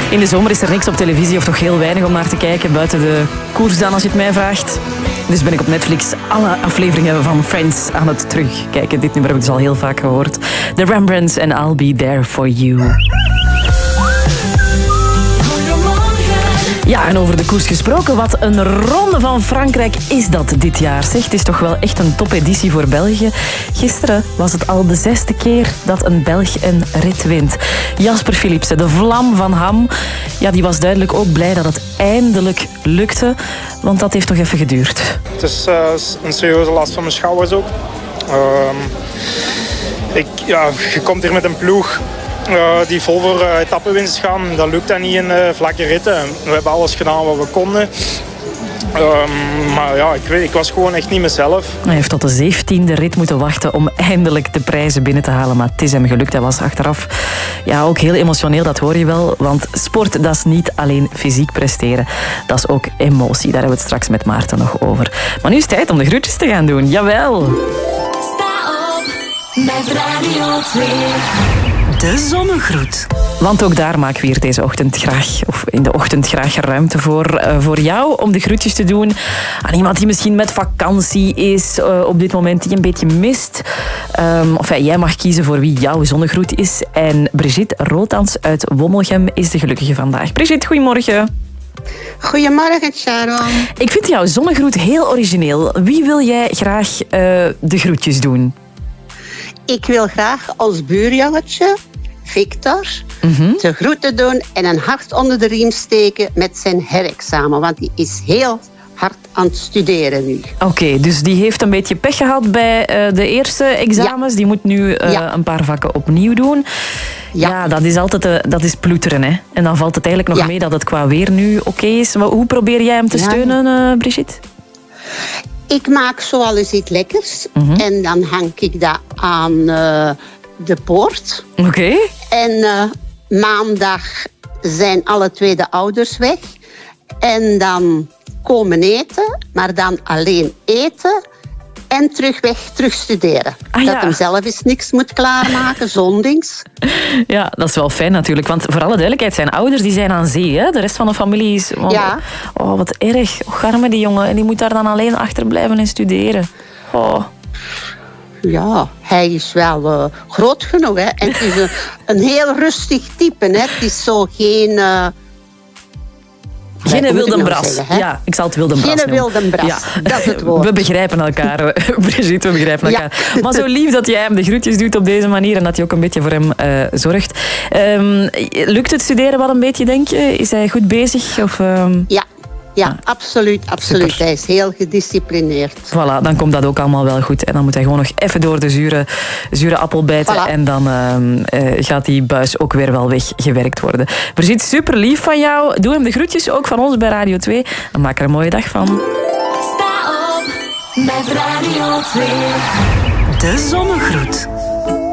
In de zomer is er niks op televisie of toch heel weinig om naar te kijken. Buiten de koers dan, als je het mij vraagt. Dus ben ik op Netflix alle afleveringen van Friends aan het terugkijken. Dit nummer heb ik dus al heel vaak gehoord. The Rembrandts en I'll Be There For You. Ja, en over de koers gesproken, wat een ronde van Frankrijk is dat dit jaar. Zeg, het is toch wel echt een topeditie voor België. Gisteren was het al de 6e keer dat een Belg een rit wint. Jasper Philipsen, de vlam van Ham, ja, die was duidelijk ook blij dat het eindelijk lukte. Want dat heeft nog even geduurd. Het is een serieuze last van mijn schouders ook. Je komt hier met een ploeg die vol voor etappenwinst gaan. Dat lukt dan niet in vlakke ritten. We hebben alles gedaan wat we konden. Maar ja, ik was gewoon echt niet mezelf. Hij heeft tot de 17e rit moeten wachten om eindelijk de prijzen binnen te halen. Maar het is hem gelukt. Hij was achteraf ja, ook heel emotioneel, dat hoor je wel. Want sport, dat is niet alleen fysiek presteren. Dat is ook emotie. Daar hebben we het straks met Maarten nog over. Maar nu is het tijd om de groetjes te gaan doen. Jawel! Sta op met Radio 2. De zonnegroet. Want ook daar maken we hier deze ochtend graag, of in de ochtend graag ruimte voor jou om de groetjes te doen aan iemand die misschien met vakantie is op dit moment, die een beetje mist. Jij mag kiezen voor wie jouw zonnegroet is. En Brigitte Rootans uit Wommelgem is de gelukkige vandaag. Brigitte, goedemorgen. Goedemorgen, Sharon. Ik vind jouw zonnegroet heel origineel. Wie wil jij graag de groetjes doen? Ik wil graag ons buurjongetje, Victor, de groeten doen en een hart onder de riem steken met zijn herexamen. Want die is heel hard aan het studeren nu. Oké, dus die heeft een beetje pech gehad bij de eerste examens. Ja. Die moet nu een paar vakken opnieuw doen. Ja, dat is ploeteren. Hè? En dan valt het eigenlijk nog mee dat het qua weer nu oké is. Maar hoe probeer jij hem te steunen, Brigitte? Ik maak zoal eens iets lekkers. En dan hang ik dat aan de poort. Oké. En maandag zijn alle twee de ouders weg. En dan komen eten, maar dan alleen eten en terug studeren. Dat hem zelf eens niks moet klaarmaken, zondings. Ja, dat is wel fijn natuurlijk. Want voor alle duidelijkheid, zijn ouders die zijn aan zee. Hè? De rest van de familie is... Oh, wat erg. Och, arme die jongen. En die moet daar dan alleen achterblijven en studeren. Oh. Ja, hij is wel groot genoeg. Hè? En het is een heel rustig type. Hè? Het is zo geen... Geen wildenbras. Ja, ik zal het wildenbras noemen. Geen wildenbras, ja. Dat is het woord. We begrijpen elkaar, Brigitte, we begrijpen elkaar. Maar zo lief dat jij hem de groetjes doet op deze manier en dat je ook een beetje voor hem zorgt. Lukt het studeren wel een beetje, denk je? Is hij goed bezig? Of, Ja, absoluut. Super. Hij is heel gedisciplineerd. Voilà, dan komt dat ook allemaal wel goed. En dan moet hij gewoon nog even door de zure appel bijten. Voilà. En dan gaat die buis ook weer wel weggewerkt worden. Brigitte, super lief van jou. Doe hem de groetjes, ook van ons bij Radio 2. En maak er een mooie dag van. Sta op met Radio 2. De zonnegroet.